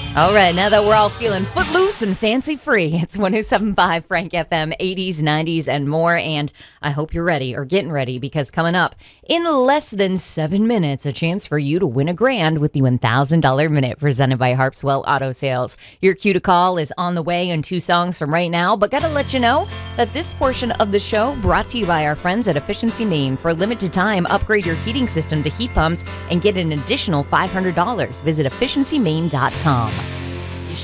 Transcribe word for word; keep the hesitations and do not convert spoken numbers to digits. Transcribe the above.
All right, now that we're all feeling footloose and fancy free, it's one oh seven point five Frank F M, eighties, nineties, and more. And I hope you're ready or getting ready, because coming up in less than seven minutes, a chance for you to win a grand with the one thousand dollars Minute presented by Harpswell Auto Sales. Your cue to call is on the way in two songs from right now, but got to let you know that this portion of the show brought to you by our friends at Efficiency Maine. For a limited time, upgrade your heating system to heat pumps and get an additional five hundred dollars. Visit efficiency maine dot com.